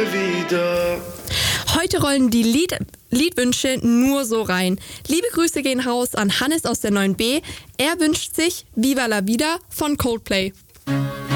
wieder. Heute rollen die Liedwünsche nur so rein. Liebe Grüße gehen raus an Hannes aus der 9b. Er wünscht sich Viva la Vida von Coldplay.